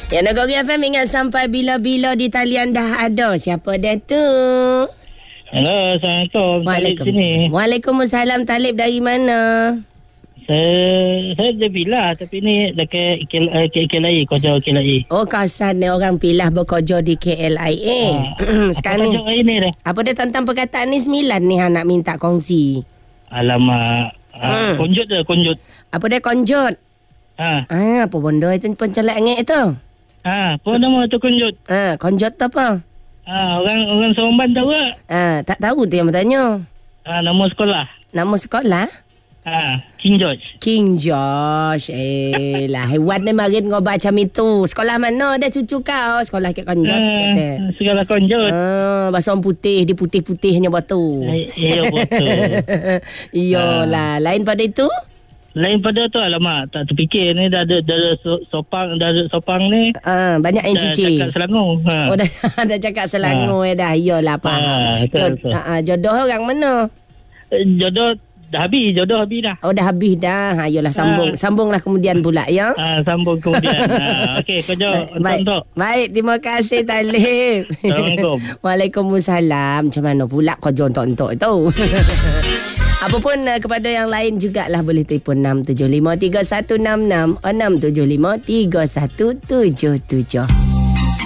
Ya, Nagori FM ingat sampai bila-bila di talian dah ada. Siapa dia tu? Hello, Assalamualaikum. Talib sini. Waalaikumsalam. Talib dari mana? Saya dari Pilah, tapi ni dekat KLIA, Kojo KLIA. Oh, kawasan ni orang Pilah bekerja di KLIA. Sekarang ni. Ini dah. Apa dia tentang perkataan ni 9 ni nak minta kongsi. Alamak. Konjut je, konjut. Apa dia konjut? Apa benda itu pencelak ngek tu? Apa nama tu konjut? Konjut tu apa? Orang Seremban tahu tak? Tak tahu tu yang bertanya. Nama sekolah. Nama sekolah? King George. King George. Lah hewan ni marin ngobat macam itu. Sekolah mana dah cucu kau? Sekolah kat konjut. Sekolah konjut. Bahasa orang putih, di putih-putihnya batu. Ya betul. Iyalah, lain pada itu? Lain pada tu, alamak, tak terfikir ni dah ada sopang ni. Banyak yang cuci. Dah cakap Selangor. Dah cakap Selangor dah. Iyalah, faham. Jodoh orang mana? Jodoh dah habis dah. Oh, dah habis dah. Ayolah, sambunglah kemudian pula ya. Sambung kemudian. Okey, Kojo. Baik, terima kasih Talib. Assalamualaikum. Waalaikumsalam. Macam mana pula Kojo untuk tu? Apapun kepada yang lain jugalah boleh telefon 675 3166 675 3177.